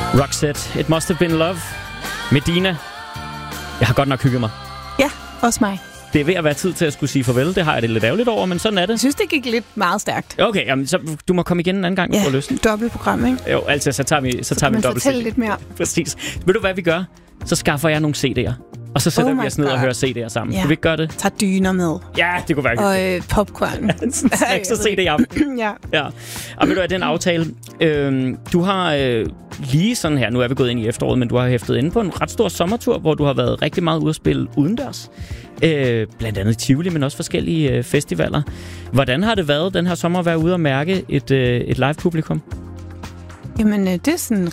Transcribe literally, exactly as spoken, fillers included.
Roxette, It Must Have Been Love. Medina, jeg har godt nok hygget mig. Ja, også mig. Det er ved at være tid til at skulle sige farvel. Det har jeg det lidt ærgerligt over, men sådan er det. Jeg synes, det gik lidt meget stærkt. Okay, jamen, så du må komme igen en anden gang, ja, på lysten. dobbeltprogram, ikke? Jo, altså, så tager vi, så så tager vi en dobbelt C D. lidt mere. Præcis. Ved du, hvad vi gør? Så skaffer jeg nogle C D'er. Og så sætter oh vi os ned God. og hører C D'er sammen. Ja. Kan vi ikke gøre det? Tag dyner med. Ja, det kunne være hyggeligt. Og øh, popcorn. Snacks og C D i aften. Ja. Ja. Og ved du, at den aftale, øh, du har øh, lige sådan her, nu er vi gået ind i efteråret, men du har hæftet inde på en ret stor sommertur, hvor du har været rigtig meget ude at spille udendørs. Øh, blandt andet Tivoli, men også forskellige øh, festivaler. Hvordan har det været den her sommer at være ude og mærke et, øh, et live-publikum? Jamen, øh, det er sådan